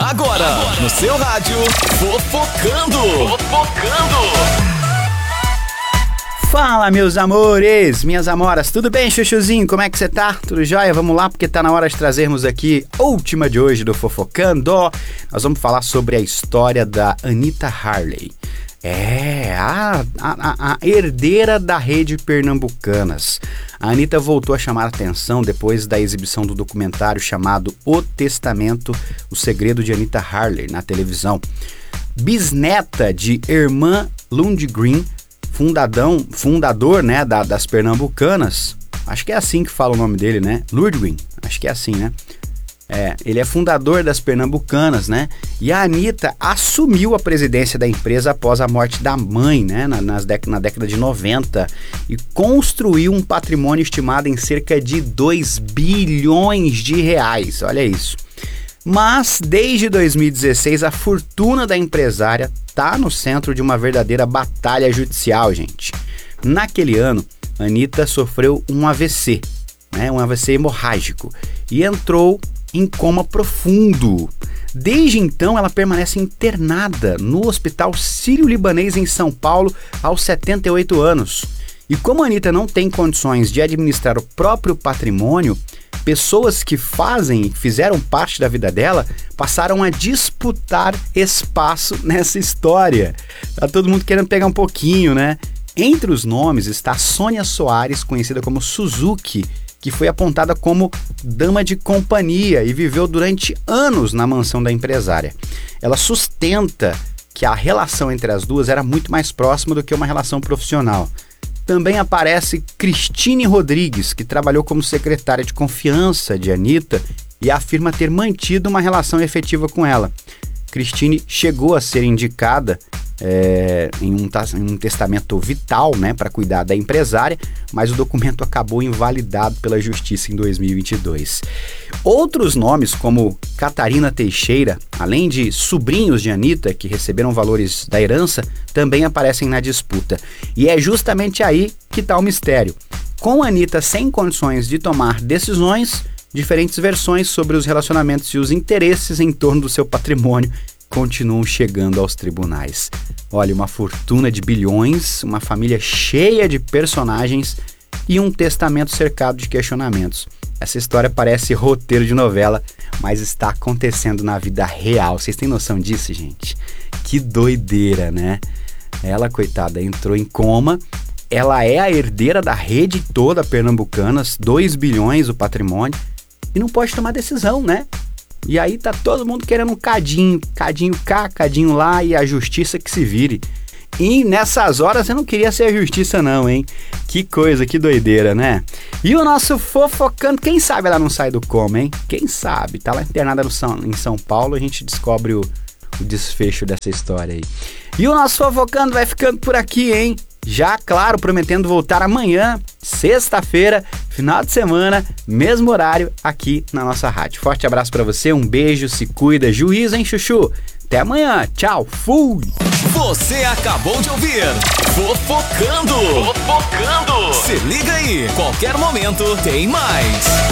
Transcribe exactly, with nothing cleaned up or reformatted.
Agora, Agora, no seu rádio, Fofocando. Fofocando. Fala, meus amores, minhas amoras, tudo bem, chuchuzinho? Como é que você tá? Tudo jóia? Vamos lá, porque tá na hora de trazermos aqui a última de hoje do Fofocando. Nós vamos falar sobre a história da Anitta Harley. É, a, a, a herdeira da rede Pernambucanas. A Anitta voltou a chamar a atenção depois da exibição do documentário chamado O Testamento, o Segredo de Anitta Harley, na televisão. Bisneta de Irmã Lundgren, fundadão, fundador, né, da, das Pernambucanas, acho que é assim que fala o nome dele, né? Lundgren, acho que é assim, né? É, ele é fundador das Pernambucanas, né? E a Anitta assumiu a presidência da empresa após a morte da mãe, né? Na, nas dec- na década de noventa, e construiu um patrimônio estimado em cerca de dois bilhões de reais, olha isso. Mas, desde dois mil e dezesseis, a fortuna da empresária está no centro de uma verdadeira batalha judicial, gente. Naquele ano, a Anitta sofreu um A V C, né, um A V C hemorrágico, e entrou em coma profundo. Desde então, ela permanece internada no Hospital Sírio-Libanês em São Paulo aos setenta e oito anos. E como a Anitta não tem condições de administrar o próprio patrimônio, pessoas que fazem e fizeram parte da vida dela passaram a disputar espaço nessa história. Tá todo mundo querendo pegar um pouquinho, né? Entre os nomes está Sônia Soares, conhecida como Suzuki, que foi apontada como dama de companhia e viveu durante anos na mansão da empresária. Ela sustenta que a relação entre as duas era muito mais próxima do que uma relação profissional. Também aparece Cristine Rodrigues, que trabalhou como secretária de confiança de Anitta e afirma ter mantido uma relação efetiva com ela. Cristine chegou a ser indicada é, em, um, em um testamento vital, né, para cuidar da empresária, mas o documento acabou invalidado pela justiça em dois mil e vinte e dois. Outros nomes, como Catarina Teixeira, além de sobrinhos de Anitta que receberam valores da herança, também aparecem na disputa. E é justamente aí que está o mistério. Com a Anitta sem condições de tomar decisões, diferentes versões sobre os relacionamentos e os interesses em torno do seu patrimônio continuam chegando aos tribunais. Olha, uma fortuna de bilhões, uma família cheia de personagens e um testamento cercado de questionamentos. Essa história parece roteiro de novela, mas está acontecendo na vida real. Vocês têm noção disso, gente? Que doideira, né? Ela, coitada, entrou em coma. Ela é a herdeira da rede toda Pernambucanas, dois bilhões o patrimônio, e não pode tomar decisão, né? E aí tá todo mundo querendo um cadinho, cadinho cá, cadinho lá, e a justiça que se vire. E nessas horas eu não queria ser a justiça não, hein? Que coisa, que doideira, né? E o nosso Fofocando, quem sabe ela não sai do coma, hein? Quem sabe? Tá lá internada no São, em São Paulo, a gente descobre o, o desfecho dessa história aí. E o nosso Fofocando vai ficando por aqui, hein? Já, claro, prometendo voltar amanhã, sexta-feira, final de semana, mesmo horário, aqui na nossa rádio. Forte abraço pra você, um beijo, se cuida, juízo, hein, chuchu? Até amanhã, tchau, fui! Você acabou de ouvir Fofocando. Fofocando. Se liga aí, qualquer momento tem mais.